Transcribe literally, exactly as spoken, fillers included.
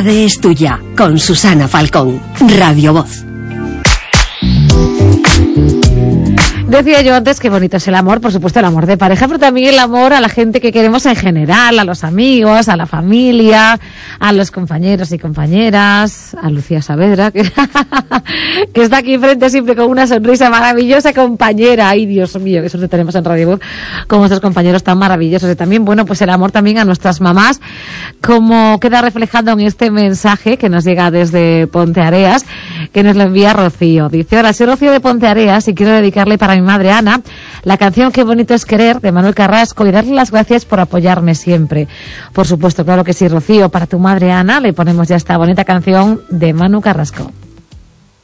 tarde es tuya, con Susana Falcón, Radio Voz. Decía yo antes que bonito es el amor, por supuesto el amor de pareja, pero también el amor a la gente que queremos en general, a los amigos, a la familia, a los compañeros y compañeras, a Lucía Saavedra, que, que está aquí enfrente siempre con una sonrisa maravillosa, compañera. Ay, Dios mío, que suerte tenemos en Radio Voz con nuestros compañeros tan maravillosos. Y también, bueno, pues el amor también a nuestras mamás, como queda reflejado en este mensaje que nos llega desde Ponteareas, que nos lo envía Rocío. Dice: hola, soy Rocío de Ponteareas y quiero dedicarle para mi madre Ana la canción Qué bonito es querer, de Manuel Carrasco, y darle las gracias por apoyarme siempre. Por supuesto, claro que sí, Rocío, para tu madre Ana le ponemos ya esta bonita canción de Manu Carrasco.